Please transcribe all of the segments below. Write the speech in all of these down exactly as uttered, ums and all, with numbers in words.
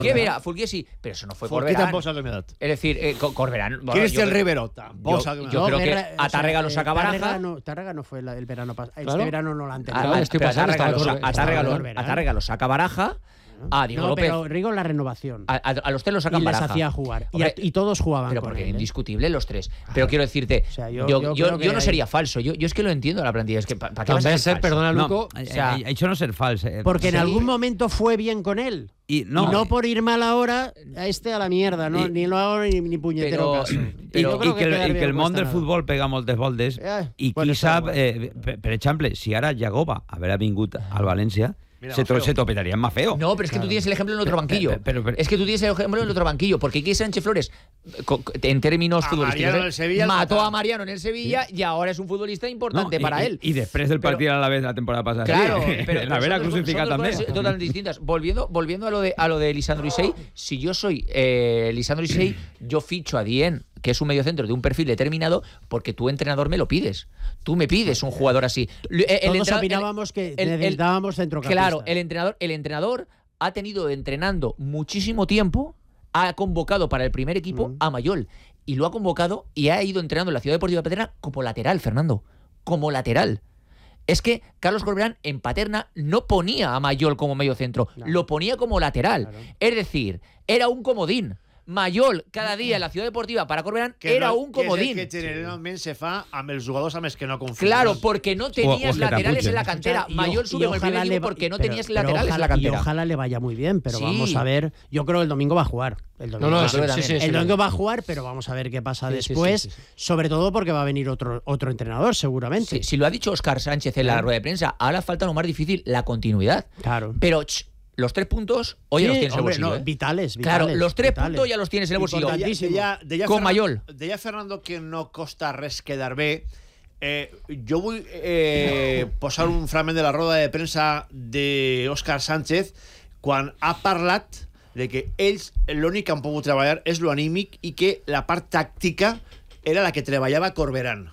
¿Qué verá? Fulquier sí, pero eso no fue Fulquier Corberán. tampoc s'ha acomiadat. Es decir, eh, Corberán... Bueno, Cristian yo, Rivero tampoc yo, s'ha yo acomiadat. creo No, que Berra- a o sea, Tárrega lo eh, saca Baraja. Tárrega no, Tárrega no fue la- el verano pasado. Claro. Este verano no lo anterior. Claro, a, estoy pero a pasando, Tárrega estaba lo, Corberán. a Tárrega lo- Corberán. a Tárrega lo saca Baraja, a Diego No, López... pero Rigo la renovación. A, a, a los tres los Y sacan les Baraja. hacía jugar. Y, Hombre, a- y todos jugaban Pero con porque él, ¿eh? indiscutible los tres. Pero quiero decirte, O sea, yo, yo- yo, yo creo yo que no hay- sería falso. Yo, yo es que lo entiendo la plantilla. Es que ¿para qué vas a També ser ser, falso? perdona, No, Luco, eh, o sea- eh, això no és ser fals. Eh. Porque en Sí. algún momento fue bien con él. I, No, no, y no por ir mal ahora, a este a la mierda, ¿no? Y- ni lo hago ni, ni puñetero Pero- caso. I, però- yo creo i, que, el, quedar i que bien el món cuesta del nada. futbol pega moltes voltes Eh, i bueno, qui està sap, guai. eh, per, per exemple, si ara Jagoba haver vingut al València, Mira, se, to, Mafeo. se topetaría en Mafeo. No, pero es que tú tienes el ejemplo en otro banquillo. Pero- pero- pero- es que tú tienes el ejemplo en otro banquillo. Porque aquí Sánchez Flores, co- en términos A futbolísticos, Mariano en ¿eh? el Sevilla, mató el a Mariano en el Sevilla y ahora es un futbolista importante No, para i, él. I, i després del Pero- partit a la vez la temporada passada. Claro, sí. pero, la pero vera son dos- crucificada son dos també. cosas totalmente distintas. Volviendo, volviendo a lo de a lo de Lisandro Isei, si yo soy eh, Lisandro Isei, yo ficho a Dien, que es un mediocentro de un perfil determinado, porque tu entrenador me lo pides. Tú me pides un jugador así. El- el Todos entrenador- opinábamos que el- el- necesitábamos centrocampistas. Claro, el entrenador, el entrenador ha tenido entrenando muchísimo tiempo, ha convocado para el primer equipo Mm. a Mayol y lo ha convocado y ha ido entrenando en la Ciudad Deportiva de Paterna como lateral, Fernando, como lateral. Es que Carlos Corberán en Paterna no ponía a Mayol como medio centro, No. lo ponía como lateral. Claro. Es decir, era un comodín. Mayol cada dia en la Ciudad Deportiva para Corberán Que era no- un comodín. Que és el que generalment se fa amb els jugadors amb els que no confies. Claro, porque no tenías o que laterales te en la apuchen. cantera. Y Mayol o- sube y con el primer ojalá equipo le va- porque no pero- tenías pero laterales ojalá- en la cantera. Y ojalá le vaya muy bien, pero Sí. vamos a ver. Yo creo que el domingo va a jugar. El domingo, No, no, va, sí, creo sí, también. sí, sí, el sí. domingo va a jugar, pero vamos a ver qué pasa Sí, sí, después. sí, sí, sí. Sobre todo porque va a venir otro, otro entrenador, seguramente. Sí, si lo ha dicho Óscar Sánchez en la rueda de prensa, ahora falta lo más difícil, la continuidad. Claro. Pero ch, los tres puntos hoy ya Sí, los tienes hombre, en el bolsillo. no, ¿eh? vitales, vitales. Claro, los tres vitales. puntos ya los tienes en el bolsillo. Deia, Importantísimo. deia, deia Con Fernan- Mayol. Deia Fernando que no costa res quedar bé. Eh, jo vull eh, posar un fragment de la roda de premsa d'Òscar Sánchez quan ha parlat de que ells l'únic que han pogut treballar és lo anímic i que la part tàctica era la que treballava Corberán.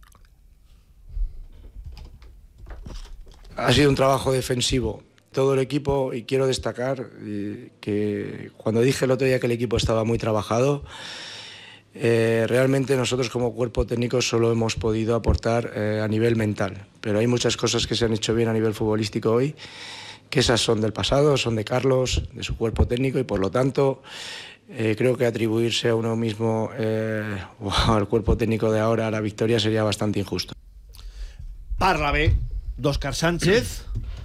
Ha sido un trabajo defensivo todo el equipo y quiero destacar eh, que cuando dije el otro día que el equipo estaba muy trabajado, eh, realmente nosotros como cuerpo técnico solo hemos podido aportar eh, a nivel mental, pero hay muchas cosas que se han hecho bien a nivel futbolístico hoy, que esas son del pasado, son de Carlos, de su cuerpo técnico y por lo tanto eh, creo que atribuirse a uno mismo eh, o al cuerpo técnico de ahora a la victoria sería bastante injusto. Parla bé d'Òscar Sánchez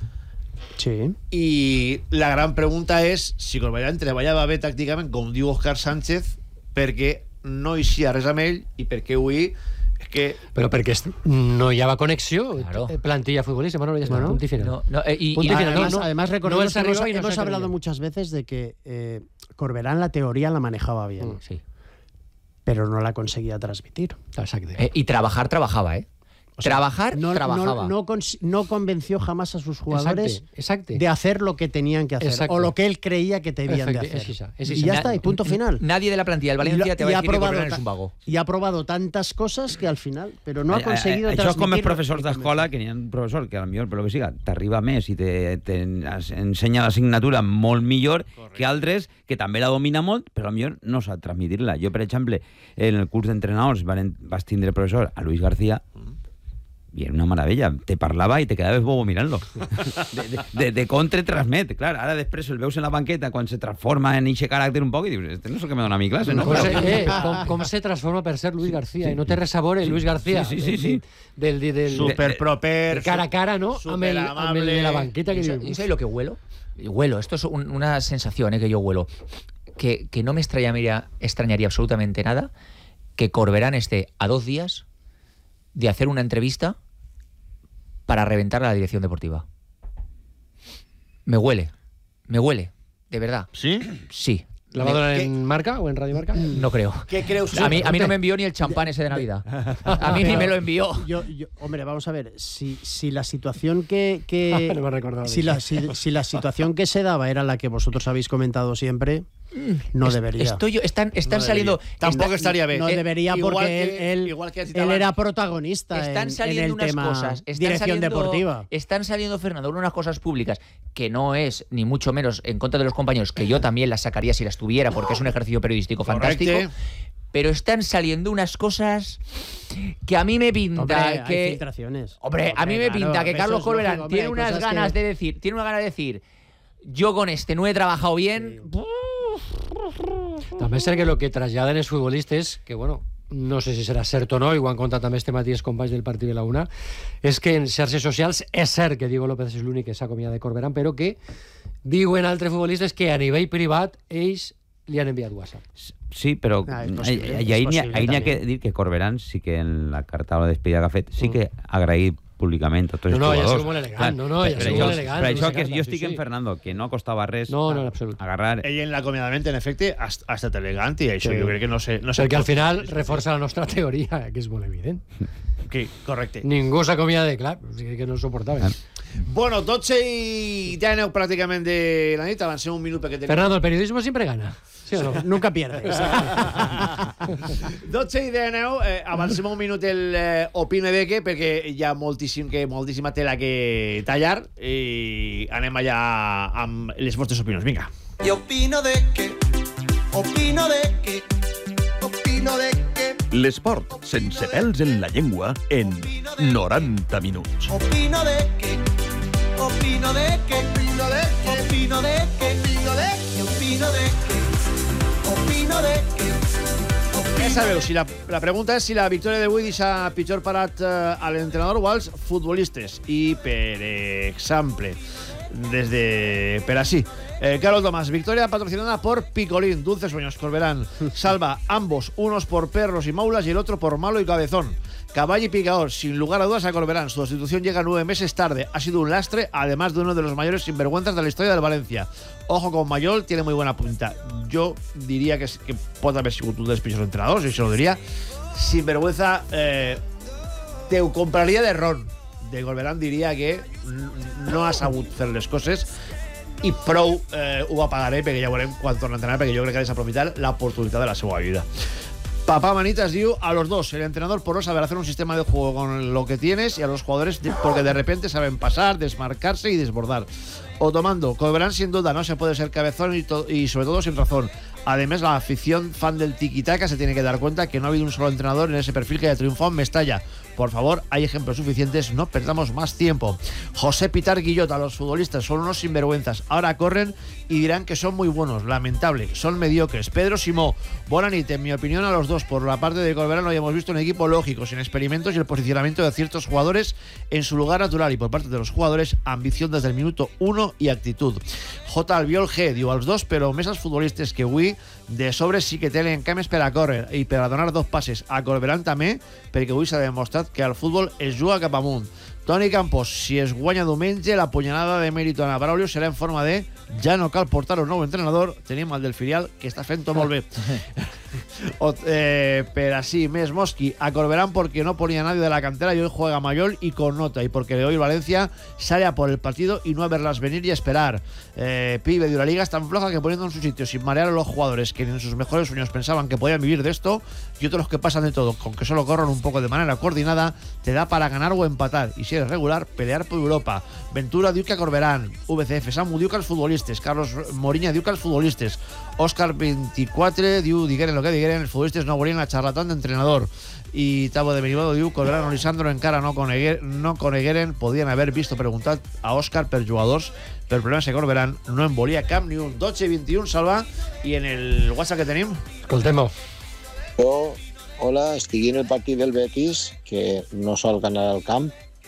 Sí. i la gran pregunta és si Corberán treballava bé tàcticament, com diu Òscar Sánchez, perquè no hi sia res amb ell i perquè avui és que... Però perquè est- no hi havia connexió, Claro. eh, plantilla futbolista, bueno, ya está, Bueno. punto y final. No, no, eh, y, Punto y y final. Además, no, no, además no recordemos es que hemos, arriba y no hemos se hablado creía. muchas veces de que eh, Corberán la teoría la manejaba bien, Mm. sí. pero no la conseguía transmitir. Exacte. Eh, y trabajar, trabajaba, ¿eh? O sea, trabajar, no, trabajaba. No, no, cons- no convenció jamás a sus jugadores Exacte, exacte. de hacer lo que tenían que hacer Exacto. o lo que él creía que debían de Efecti- hacer. es esa, es y esa. ya Na- está, y punto final. Nadie de la plantilla del Y Valencia lo- te va y a ha decir que probado Corberán ta- es un vago. Y ha probado tantas cosas que al final, pero no ha conseguido Eh, eh, Això és com els transmitir lo professors que d'escola, que n'hi ha un professor que potser per lo que siga t'arriba més i te, te ensenya l'assignatura molt millor Correcte. que altres que també la domina molt, però potser no sap transmitir-la. Jo, per exemple, en el curs d'entrenadors van- vas tindre professor a Luis García i era una meravella, te parlava i te quedaves bobo mirant-lo. De, de, de, de contra transmet, clar, ara després el veus en la banqueta quan se transforma en eixe caràcter un poc i dius, este no és el que me dona a mi classe, no? Com, Però- se, eh, com, com se transforma per ser Luis García i no té res a veure Luis García Sí, sí, sí, sí. del, del, del, Super proper, de cara a cara, no? Amb el, amb el de la banqueta que ¿Y diu, sa- ¿Y sabes lo que huelo? Huelo, esto es un- una sensación eh, que yo huelo. Que, que no me extrañaría, extrañaría absolutamente nada que Corberán esté a dos días de hacer una entrevista para reventar a la dirección deportiva. Me huele, me huele, de verdad. Sí? Sí, ¿La va a donar ¿Qué? en Marca o en Radio Marca? no creo. Què creus? A mí, a mí no me envió ni el champán ese de Navidad. A mí ni me lo envió. Yo, yo- hombre, vamos a ver, si, si la situación que, que No me he recordado de si, eso. la, si, si la situación que se daba era la que vosotros habéis comentado siempre, No es- debería. Estoy, están están No saliendo... debería. Tampoco está- estaría bien. No Eh, debería igual porque que- él, él, igual que él citaban- era protagonista Están en, en saliendo el unas tema cosas, están dirección saliendo, deportiva. están saliendo, Fernando, unas cosas públicas que no es ni mucho menos en contra de los compañeros, que yo también las sacaría si las tuviera, porque es un ejercicio periodístico fantástico. Correcte. Pero están saliendo unas cosas que a mí me pinta Hombre, hay que... filtraciones. Hombre, a mí me claro, pinta que eso Carlos es Corberán lógico, hombre, tiene hay unas cosas ganas que- de decir, tiene una gana de decir, yo con este no he trabajado bien. També és cert que el que traslladen els futbolistes, que bueno, no sé si serà cert o no, i ho han contat també este matí els companys del partit de la una, és que en xarxes socials és cert que Diego López és l'únic que s'ha acomiadat de Corberán, però que diuen altres futbolistes que a nivell privat ells li han enviat WhatsApp. Sí, però Ah, és i, possible, i és ahir n'hi ha, possible, ahir n'hi ha que també. dir que Corberán sí que en la carta de despedida que ha fet sí que ha agraït públicament a tots No, els no, ja ha jugadors. sigut molt elegant, no, no, ja ha per sigut això- molt elegant, Per no això sé que què, jo estic sí, sí. en Fernando, que no costava res No, no, en absolut. agarrar... Ell en l'acomiadament, en efecte, ha, ha estat elegant i això Sí. jo crec que no sé... No sé Perquè al final reforça la nostra teoria, que és molt evident. Sí, correcte. Ningú s'acomiada de clar, o sigui que no ho suportaven. Bueno, dotze i deu pràcticament de la nit, avancem un minut perquè tenim... Fernando, el periodismo siempre gana. ¿Sí o no? Nunca pierdes. dotze i deu, eh, avancem un minut el eh, Opine de què, perquè hi ha moltíssim, que, moltíssima tela que tallar i anem allà amb les vostres opinions. Vinga. Y opino de que, opino de que, opino de que, L'esport sense pèls en la llengua en noranta minuts. opino de que, opino de que, opino de que, opino de que, opino de que, opino de que, opino de que. Què sabeu? Si la, la pregunta és si la victòria d'avui deixa pitjor parat eh, a l'entrenador o als futbolistes. I, per exemple, des de... per així, eh, Carlos Tomás, victoria patrocinada por Picolín, Dulces Sueños, Corberán, Salva, ambos, unos por perros y maulas y el otro por malo y cabezón. Caball y picador, sin lugar a dudas a Corberán. Su destitución llega nueve meses tarde. Ha sido un lastre, además de uno de los mayores sinvergüenzas de la historia del Valencia. Ojo con Mayol, tiene muy buena punta. Yo diría que, que pot haver sigut un dels pitjors entrenadors, i això ho diria. Sinvergüenza, eh, te ho compraria de ron. De Corberán diria que no ha sabut fer les coses i prou eh, ho apagaré, perquè ja veurem quan torna a entrenar, perquè jo crec que ha desaprofitar l'oportunitat de la seva vida. Papá Manitas diu a los dos, el entrenador por no saber hacer un sistema de juego con lo que tienes, y a los jugadores de, porque de repente saben pasar, desmarcarse y desbordar. Otomando, Corberán sin duda no se puede ser cabezón y, to y sobre todo sin razón. Además, la afición fan del tiki-taka se tiene que dar cuenta que no ha habido un solo entrenador en ese perfil que haya triunfado en Mestalla. Por favor, hay ejemplos suficientes, no perdamos más tiempo. José Pitar Guillota, los futbolistas son unos sinvergüenzas. Ahora corren y dirán que son muy buenos. Lamentable, son mediocres. Pedro Simó, Bonanit, en mi opinión, a los dos. Por la parte de Corberán lo habíamos visto un equipo lógico, sin experimentos y el posicionamiento de ciertos jugadores en su lugar natural. Y por parte de los jugadores, ambición desde el minuto uno y actitud. J. Albiol G, diu als dos, però més als futbolistes que avui de sobre sí que tenen cames per a córrer i per a donar dos passes. A Corberán també, perquè avui s'ha demostrat que al futbol es juga cap amunt. Toni Campos, si es guanya diumenge, la punyalada de mèrito a Ana Braulio serà en forma de ja no cal portar un nou entrenador, tenim el del filial que està fent-ho molt bé. O, eh, per así, Mes Mosqui, a Corberán porque no ponía a nadie de la cantera y hoy juega Mayol y con nota, y porque hoy Valencia sale a por el partido y no a verlas venir y esperar. Eh, pibe, de la liga es tan floja que poniendo en su sitio sin marear a los jugadores que en sus mejores sueños pensaban que podían vivir de esto, y otros que pasan de todo, con que solo corran un poco de manera coordinada, te da para ganar o empatar, y si eres regular, pelear por Europa. Ventura diu que a Corberán, V C F, Samu diu que als futbolistes, Carlos Moriña diu que als futbolistes, Òscar veinticuatro diu, digueren lo que digueren, els futbolistes no volien la charlatán d'entrenador. I Tabo de Benibado diu, Corberán o Lisandro encara no conegueren, no conegueren, podien haver visto preguntat a Òscar per jugadors, per problemes que Corberán no en volia cap ni un. dotze vint-i-u, Salva, i en el WhatsApp que tenim? Escoltem-ho. Jo, hola, estic en el partit del Betis, que no sol ganar al camp,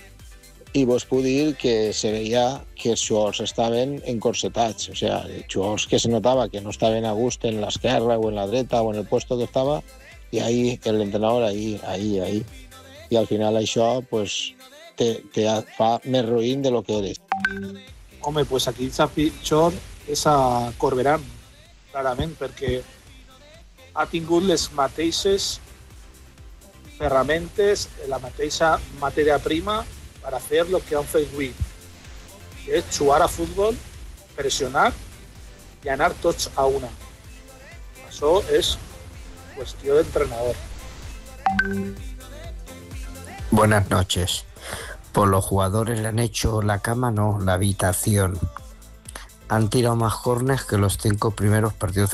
i vos puc dir que se veia que els jugadors estaven encorsetats, o sea, jugadors que se notava que no estaven a gust en l'esquerra o en la dreta o en el puesto que estava, i ahí el entrenador, ahí, ahí, ahí. I al final això pues, te, te fa més ruïn de lo que eres. Home, pues aquí el pitjor és a Corberán, clarament, perquè ha tingut les mateixes ferramentes, la mateixa matèria prima per a fer el que han fet avui, que és jugar a futbol, pressionar i anar tots a una. Eso es cuestión de entrenador. Buenas noches. Por los jugadores le han hecho la cama, no, la habitación. Han tirado más córneres que los cinco primeros partidos de